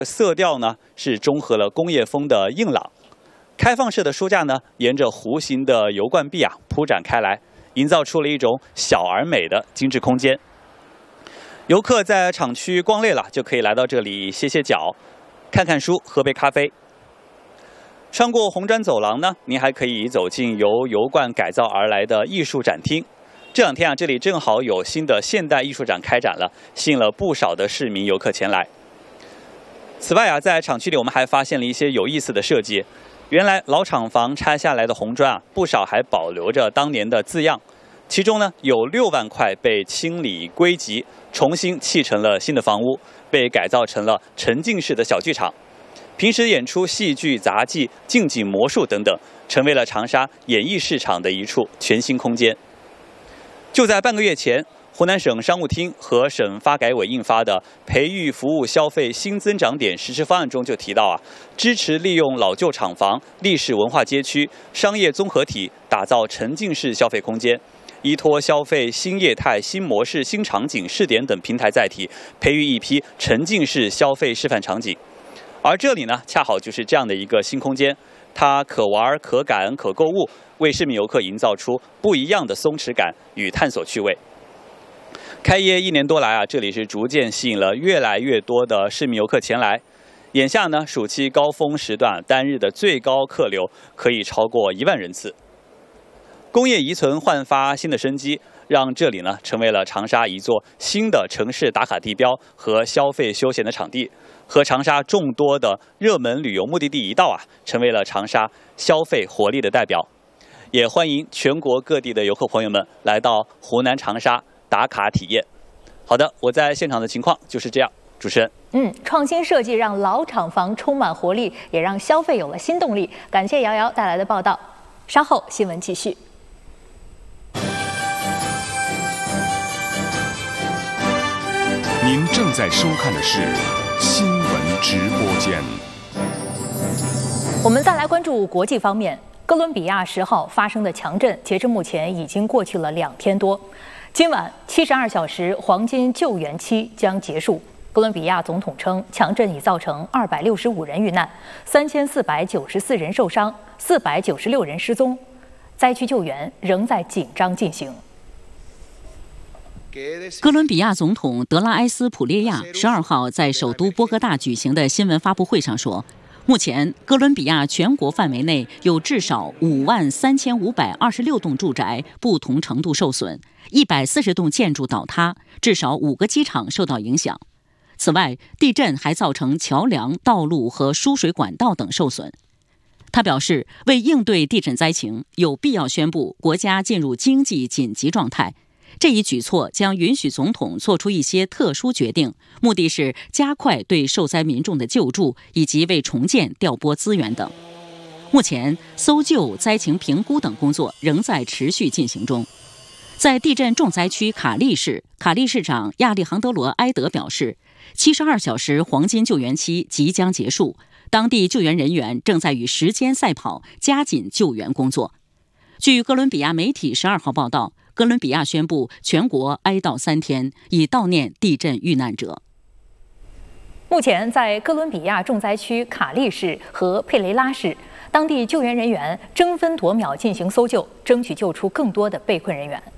色调呢是中和了工业风的硬朗。开放式的书架呢，沿着弧形的油罐壁铺展开来，营造出了一种小而美的精致空间。游客在厂区逛累了，就可以来到这里歇歇脚，看看书，喝杯咖啡。穿过红砖走廊呢，您还可以走进由油罐改造而来的艺术展厅。这两天这里正好有新的现代艺术展开展了，吸引了不少的市民游客前来。此外在厂区里我们还发现了一些有意思的设计。原来老厂房拆下来的红砖不少还保留着当年的字样，其中呢有6万块被清理归集，重新砌成了新的房屋，被改造成了沉浸式的小剧场。平时演出戏剧、杂技、竞技魔术等等，成为了长沙演艺市场的一处全新空间。就在半个月前，湖南省商务厅和省发改委印发的培育服务消费新增长点实施方案中就提到支持利用老旧厂房、历史文化街区、商业综合体，打造沉浸式消费空间，依托消费新业态、新模式、新场景试点等平台载体，培育一批沉浸式消费示范场景。而这里呢，恰好就是这样的一个新空间，它可玩、可感、可购物，为市民游客营造出不一样的松弛感与探索趣味。开业1年多来这里是逐渐吸引了越来越多的市民游客前来。眼下呢，暑期高峰时段单日的最高客流可以超过1万人次。工业遗存焕发新的生机，让这里呢成为了长沙一座新的城市打卡地标和消费休闲的场地，和长沙众多的热门旅游目的地一道成为了长沙消费活力的代表。也欢迎全国各地的游客朋友们来到湖南长沙打卡体验。好的，我在现场的情况就是这样。主持人， 创新设计让老厂房充满活力，也让消费有了新动力。感谢瑶瑶带来的报道。稍后新闻继续。 您正在收看的是新闻直播间。 我们再来关注国际方面。哥伦比亚10号发生的强震，截至目前已经过去了2天多。今晚72小时黄金救援期将结束。哥伦比亚总统称，强震已造成265人遇难，3494人受伤，496人失踪，灾区救援仍在紧张进行。 哥伦比亚总统德拉埃斯普列亚12号在首都波哥大举行的新闻发布会上说，目前，哥伦比亚全国范围内有至少53526栋住宅不同程度受损，140栋建筑倒塌，至少5个机场受到影响。此外，地震还造成桥梁、道路和输水管道等受损。他表示，为应对地震灾情，有必要宣布国家进入经济紧急状态。这一举措将允许总统做出一些特殊决定，目的是加快对受灾民众的救助，以及为重建调拨资源等。目前，搜救、灾情评估等工作仍在持续进行中。在地震重灾区卡利市，卡利市长亚历杭德罗·埃德表示，72小时黄金救援期即将结束，当地救援人员正在与时间赛跑，加紧救援工作。据哥伦比亚媒体12号报道，哥伦比亚宣布全国哀悼3天，以悼念地震遇难者。 目前，在哥伦比亚重灾区卡利市和佩雷拉市，当地救援人员争分夺秒进行搜救，争取救出更多的被困人员。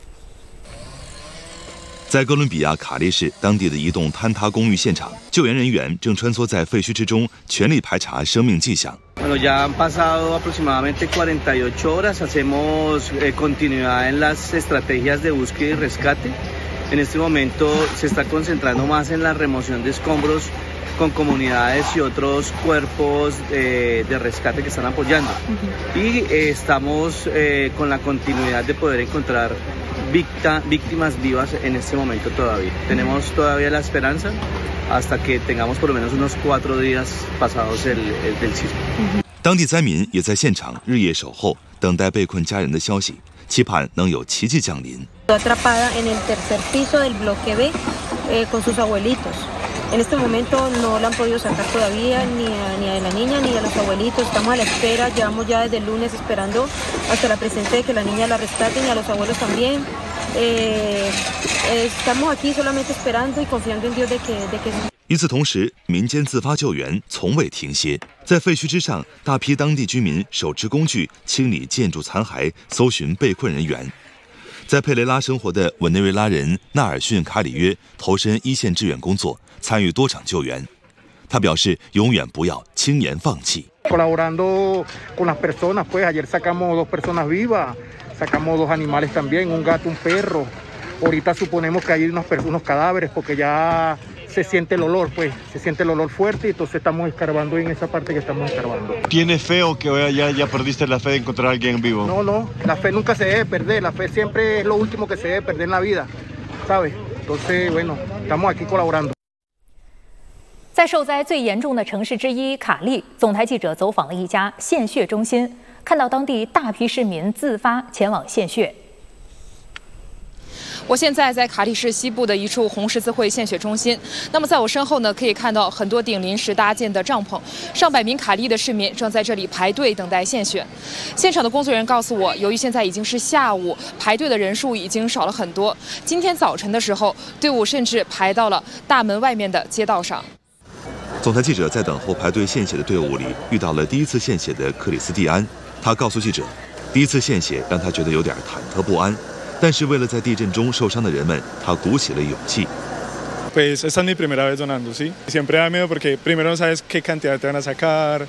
在哥伦比亚卡利市当地的一栋坍塌公寓现场，救援人员正穿梭在废墟之中，全力排查生命迹象。 Bueno, ya han pasado aproximadamente 48 horas, hacemos continuidad en las estrategias de búsqueda y rescate. En este momento se está concentrando más en la remoción de escombros con comunidades y otros cuerpos de rescate que están apoyando. Y estamos con la continuidad de poder encontrar víctimas vivas en este momento todavía. Tenemos todavía la esperanza hasta que tengamos por lo menos unos 4 días pasados del sismo. 当地灾民也在现场日夜守候，等待被困家人的消息，期盼能有奇迹降临。 Atrapada en el tercer piso del bloque B con sus abuelitos. En este momento no la han podido sacar todavía ni a la niña ni a los abuelitos. Estamos a la espera, llevamos ya desde el lunes esperando hasta la presente de que la niña la rescaten y a los abuelos también. Estamos aquí solamente esperando y confiando en Dios de que 与此同时，民间自发救援从未停歇。在废墟之上，大批当地居民手持工具清理建筑残骸，搜寻被困人员。在佩雷拉生活的委内瑞拉人纳尔逊·卡里约投身一线志愿工作，参与多场救援。他表示，永远不要轻言放弃。 Colaborando con las personas, pues ayer sacamos 2 personas vivas, sacamos 2 animales también, un gato, un perro. Ahorita suponemos que hay unos cadáveres porque ya se siente el olor, pues se siente el olor fuerte y entonces estamos escarbando en esa parte que estamos escarbando. ¿Tienes fe o que ya perdiste la fe de encontrar a alguien vivo? No, la fe nunca se debe perder, la fe siempre es lo último que se debe perder en la vida, ¿sabes? Entonces, bueno, estamos aquí colaborando. 在受灾最严重的城市之一卡利，总台记者走访了一家献血中心，看到当地大批市民自发前往献血。 我现在在卡利市西部的一处红十字会献血中心。那么在我身后呢，可以看到很多顶临时搭建的帐篷，上百名卡利的市民正在这里排队等待献血。现场的工作人员告诉我，由于现在已经是下午，排队的人数已经少了很多。今天早晨的时候，队伍甚至排到了大门外面的街道上。 总台记者在等候排队献血的队伍里遇到了第一次献血的克里斯蒂安，他告诉记者，第一次献血让他觉得有点忐忑不安，但是为了在地震中受伤的人们，他鼓起了勇气。 Pues esta es mi primera vez donando, sí. Siempre da miedo porque primero no sabes qué cantidad te van a sacar.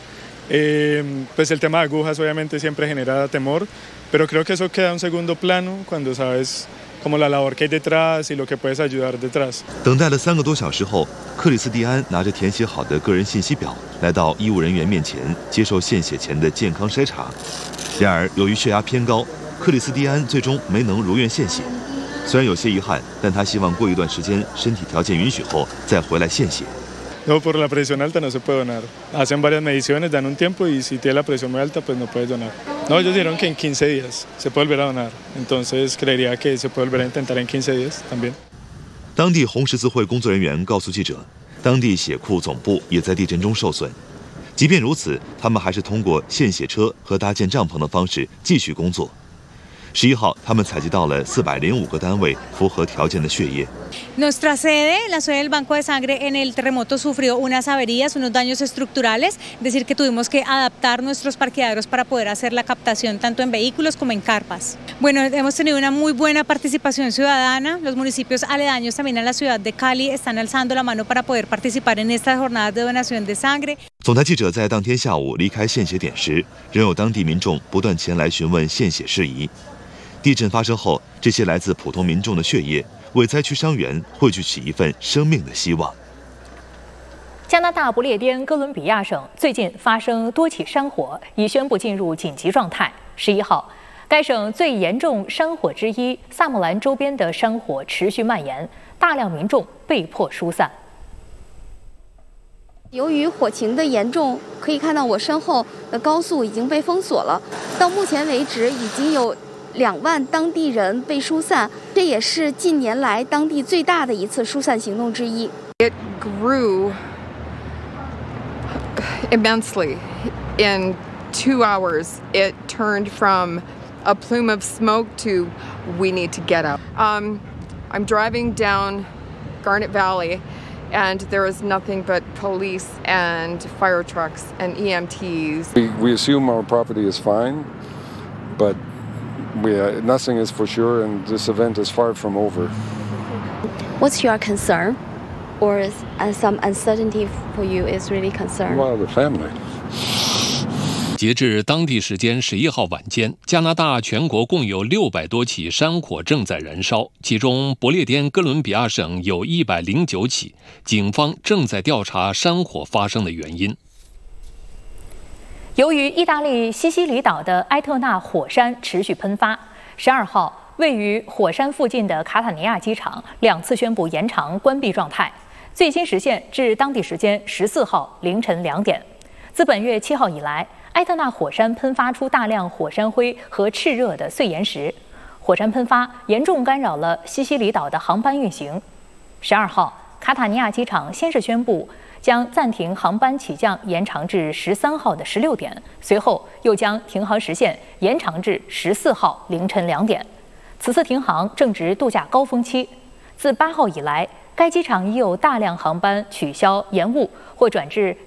Pues el tema de agujas obviamente siempre genera temor, pero creo que eso queda en un segundo plano cuando sabes como la labor que hay detrás y lo que puedes ayudar detrás. 等待了3个多小时后，克里斯蒂安拿着填写好的个人信息表，来到医务人员面前接受献血前的健康筛查。然而，由于血压偏高，克里斯蒂安最终没能如愿献血。虽然有些遗憾，但他希望过一段时间身体条件允许后再回来献血。 No, por la presión alta no se puede donar. Hacen varias mediciones, dan un tiempo y si tiene la presión muy alta, pues no puedes donar. No, ellos dijeron que en 15 días se puede volver a donar. Entonces creería que se puede volver a intentar en 15 días también. 当地红十字会工作人员告诉记者，当地血库总部也在地震中受损。即便如此，他们还是通过献血车和搭建帐篷的方式继续工作。11号，他们采集到了405个单位符合条件的血液。 Nuestra sede, la sede del Banco de Sangre, en el terremoto sufrió unas averías, unos daños estructurales, es decir, que tuvimos que adaptar nuestros parqueaderos para poder hacer la captación tanto en vehículos como en carpas. Bueno, hemos tenido una muy buena participación ciudadana, los municipios aledaños también a la ciudad de Cali están alzando la mano para poder participar en estas jornadas de donación de sangre. 总台记者在当天下午离开献血点时，仍有当地民众不断前来询问献血事宜。地震发生后，这些来自普通民众的血液为灾区伤员汇聚起一份生命的希望。 加拿大不列颠哥伦比亚省最近发生多起山火，已宣布进入紧急状态。11号，该省最严重山火之一萨姆兰周边的山火持续蔓延，大量民众被迫疏散。 由于火情的严重，可以看到我身后的高速已经被封锁了。到目前为止，已经有2万当地人被疏散，这也是近年来当地最大的一次疏散行动之一。 It grew immensely. In 2 hours, it turned from a plume of smoke to we need to get out. I'm driving down Garnet Valley, and there is nothing but police and fire trucks and EMTs. We assume our property is fine, but nothing is for sure, and this event is far from over. What's your concern, or some uncertainty for you is really concerned? Well, the family. 截至当地时间11号晚间，加拿大全国共有600多起山火正在燃烧，其中不列颠哥伦比亚省有109起，警方正在调查山火发生的原因。 由于意大利西西里岛的埃特纳火山持续喷发，12号位于火山附近的卡塔尼亚机场2次宣布延长关闭状态，最新时限至当地时间14号凌晨2点。自本月7号以来，埃特纳火山喷发出大量火山灰和炽热的碎岩石，火山喷发严重干扰了西西里岛的航班运行。12号，卡塔尼亚机场先是宣布将暂停航班起降延长至13号的16点，随后又将停航时限延长至14号凌晨2点。此次停航正值度假高峰期。自8号以来， 该机场已有大量航班取消、延误或转至